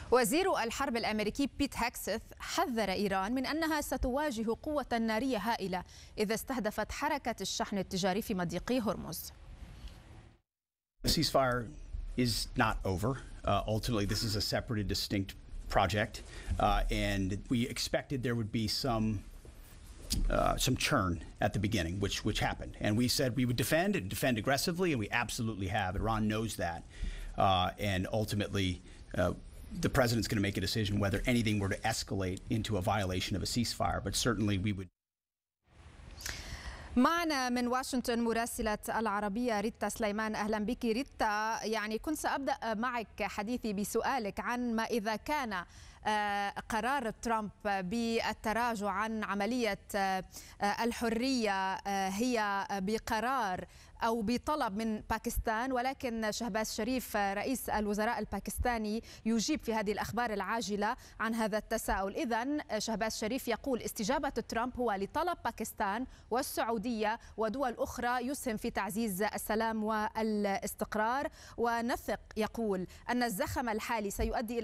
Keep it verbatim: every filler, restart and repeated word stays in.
وزير الحرب الأمريكي بيت هاكسث حذر إيران من أنها ستواجه قوة نارية هائلة إذا استهدفت حركة الشحن التجاري في مضيق هرمز. The ceasefire is not over. Uh, ultimately, this is a separate and distinct project, uh, and we expected there would be some uh, some churn at the beginning, which which happened. And we said we would defend and defend aggressively, and we absolutely have. Iran knows that, uh, and ultimately, uh, the president's going to make a decision whether anything were to escalate into a violation of a ceasefire. But certainly, we would. معنا من واشنطن مراسلة العربية ريتا سليمان. أهلا بك ريتا. يعني كنت سأبدأ معك حديثي بسؤالك عن ما إذا كان قرار ترامب بالتراجع عن عملية الحرية هي بقرار أو بطلب من باكستان، ولكن شهباز شريف رئيس الوزراء الباكستاني يجيب في هذه الأخبار العاجلة عن هذا التساؤل. إذن شهباز شريف يقول استجابة ترامب هو لطلب باكستان والسعودية ودول أخرى يسهم في تعزيز السلام والاستقرار، ونثق يقول أن الزخم الحالي سيؤدي إلى